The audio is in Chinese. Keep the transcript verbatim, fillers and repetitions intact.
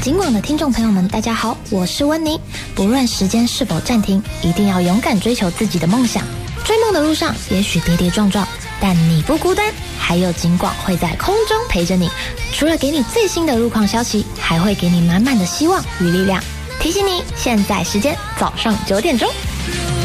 警广的听众朋友们，大家好，我是温妮。不论时间是否暂停，一定要勇敢追求自己的梦想。追梦的路上，也许跌跌撞撞，但你不孤单，还有警广会在空中陪着你。除了给你最新的路况消息，还会给你满满的希望与力量。提醒你，现在时间早上九点钟。